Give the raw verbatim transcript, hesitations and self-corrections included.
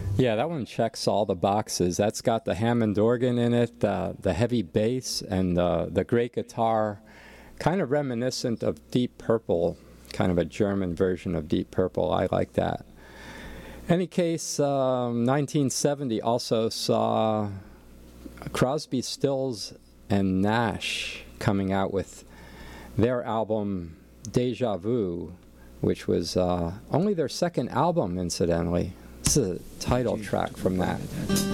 Yeah, that one checks all the boxes. That's got the Hammond organ in it, uh, the heavy bass, and uh, the great guitar, kind of reminiscent of Deep Purple, kind of a German version of Deep Purple. I like that. Any case, um, nineteen seventy also saw Crosby, Stills, and Nash coming out with their album Deja Vu, which was uh, only their second album, incidentally. This is a title track from that.